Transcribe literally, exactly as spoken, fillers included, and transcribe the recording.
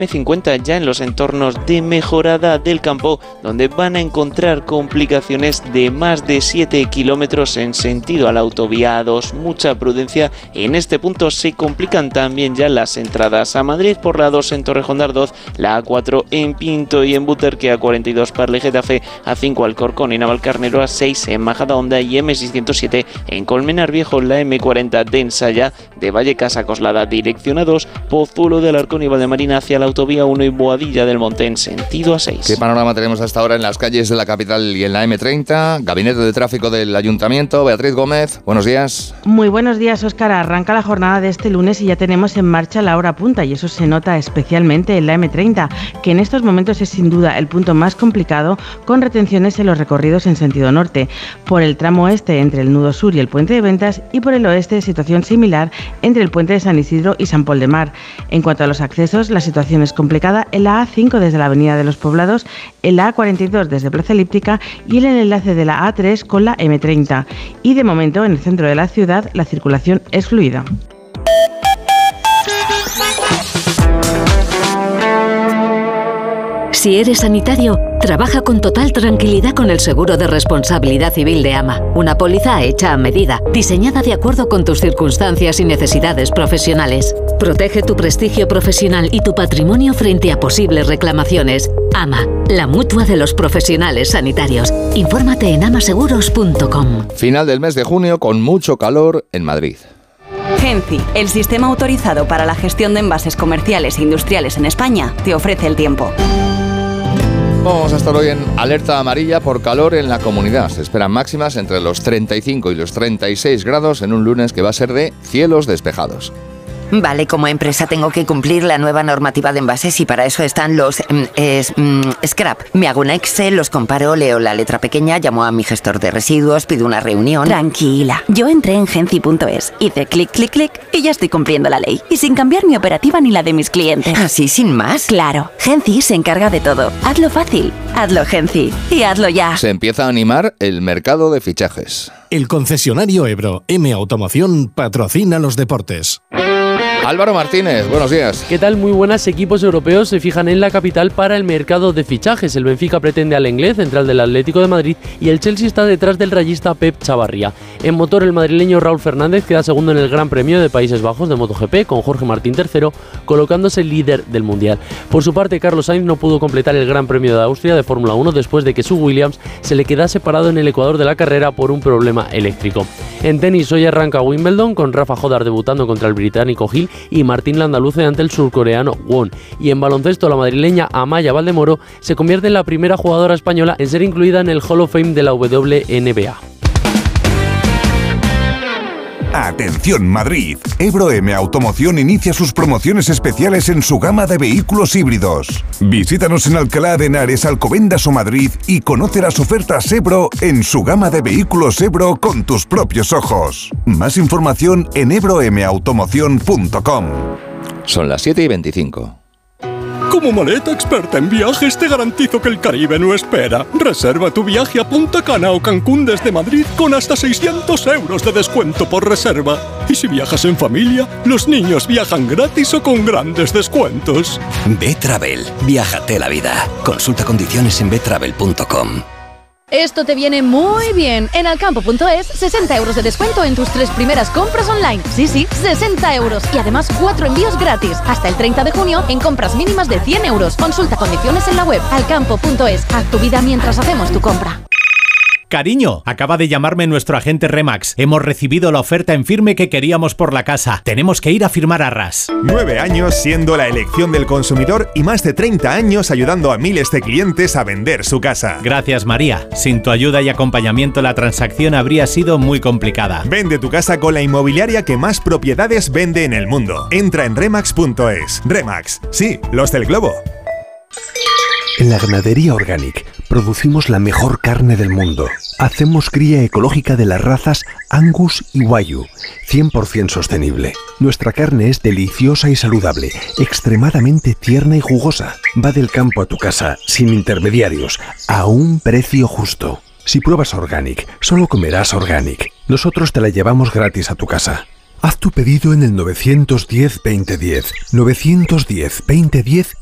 eme cincuenta ya en los entornos de Mejorada del Campo, donde van a encontrar complicaciones de más de siete kilómetros en sentido a la autovía A dos. Mucha prudencia, en este punto se complican también ya las entradas a Madrid por la A dos en Torrejón de Ardoz, la A cuatro en Pinto y en Butarque, A cuarenta y dos Parle Getafe, A cinco Alcorcón y Navalcarnero, A seis en Majadahonda y eme seiscientos siete en Colmenar Viejo, la eme cuarenta de Ensaya de Vallecas a Coslada, dirección A dos, Pozuelo de Alarcón y Valdemarina hacia la autovía uno y Boadilla del Monte en sentido A seis. ¿Qué panorama tenemos hasta ahora en las calles de la capital y en la eme treinta? Gabinete de Tráfico del Ayuntamiento, Beatriz Gómez, buenos días. Muy buenos días, Óscar. Arranca la jornada de este lunes y ya tenemos en marcha la hora punta, y eso se nota especialmente en la eme treinta, que en estos momentos es sin duda el punto más complicado, con retenciones en los recorridos en sentido norte, por el tramo este entre el nudo sur y el puente de Ventas, y por el oeste situación similar entre el puente de San Isidro y San Pol de Mar. En cuanto a los accesos, la situación es complicada en la A cinco desde la Avenida de los Poblados, en la A cuarenta y dos desde Plaza Elíptica y en el enlace de la A tres con la eme treinta. Y de momento en el centro de la ciudad la circulación es fluida. Si eres sanitario, trabaja con total tranquilidad con el seguro de responsabilidad civil de AMA. Una póliza hecha a medida, diseñada de acuerdo con tus circunstancias y necesidades profesionales. Protege tu prestigio profesional y tu patrimonio frente a posibles reclamaciones. AMA, la mutua de los profesionales sanitarios. Infórmate en amaseguros punto com. Final del mes de junio con mucho calor en Madrid. Genci, el sistema autorizado para la gestión de envases comerciales e industriales en España, te ofrece el tiempo. Vamos a estar hoy en alerta amarilla por calor en la comunidad. Se esperan máximas entre los treinta y cinco y los treinta y seis grados en un lunes que va a ser de cielos despejados. Vale, como empresa tengo que cumplir la nueva normativa de envases y para eso están los mm, es, mm, scrap. Me hago un Excel, los comparo, leo la letra pequeña, llamo a mi gestor de residuos, pido una reunión. Tranquila, yo entré en genci punto es, hice clic, clic, clic y ya estoy cumpliendo la ley. Y sin cambiar mi operativa ni la de mis clientes. ¿Así sin más? Claro, Genci se encarga de todo. Hazlo fácil, hazlo Genci y hazlo ya. Se empieza a animar el mercado de fichajes. El concesionario Ebro M Automoción patrocina los deportes. Álvaro Martínez, buenos días. ¿Qué tal? Muy buenas. Equipos europeos se fijan en la capital para el mercado de fichajes. El Benfica pretende al Lenglet, central del Atlético de Madrid, y el Chelsea está detrás del rayista Pep Chavarría. En motor, el madrileño Raúl Fernández queda segundo en el Gran Premio de Países Bajos de MotoGP, con Jorge Martín tercero, colocándose líder del Mundial. Por su parte, Carlos Sainz no pudo completar el Gran Premio de Austria de Fórmula uno después de que su Williams se le quedase parado en el ecuador de la carrera por un problema eléctrico. En tenis, hoy arranca Wimbledon, con Rafa Jodar debutando contra el británico Gil y Martín Landaluce ante el surcoreano Won. Y en baloncesto, la madrileña Amaya Valdemoro se convierte en la primera jugadora española en ser incluida en el Hall of Fame de la W N B A. Atención Madrid, Ebro M Automoción inicia sus promociones especiales en su gama de vehículos híbridos. Visítanos en Alcalá de Henares, Alcobendas o Madrid y conoce las ofertas Ebro en su gama de vehículos Ebro con tus propios ojos. Más información en ebro m automoción punto com. Son las siete y veinticinco. Como maleta experta en viajes te garantizo que el Caribe no espera. Reserva tu viaje a Punta Cana o Cancún desde Madrid con hasta seiscientos euros de descuento por reserva. Y si viajas en familia, los niños viajan gratis o con grandes descuentos. B-Travel. Viájate la vida. Consulta condiciones en b travel punto com. Esto te viene muy bien. En alcampo punto es, sesenta euros de descuento en tus tres primeras compras online. Sí, sí, sesenta euros. Y además cuatro envíos gratis. Hasta el treinta de junio en compras mínimas de cien euros. Consulta condiciones en la web. alcampo punto es. Haz tu vida mientras hacemos tu compra. Cariño, acaba de llamarme nuestro agente Remax. Hemos recibido la oferta en firme que queríamos por la casa. Tenemos que ir a firmar arras. Nueve años siendo la elección del consumidor y más de treinta años ayudando a miles de clientes a vender su casa. Gracias, María. Sin tu ayuda y acompañamiento la transacción habría sido muy complicada. Vende tu casa con la inmobiliaria que más propiedades vende en el mundo. Entra en remax punto es. Remax, sí, los del globo. En la Ganadería Organic producimos la mejor carne del mundo. Hacemos cría ecológica de las razas Angus y Wagyu, cien por ciento sostenible. Nuestra carne es deliciosa y saludable, extremadamente tierna y jugosa. Va del campo a tu casa, sin intermediarios, a un precio justo. Si pruebas Organic, solo comerás Organic. Nosotros te la llevamos gratis a tu casa. Haz tu pedido en el nueve uno cero, veinte diez, nueve uno cero, veinte diez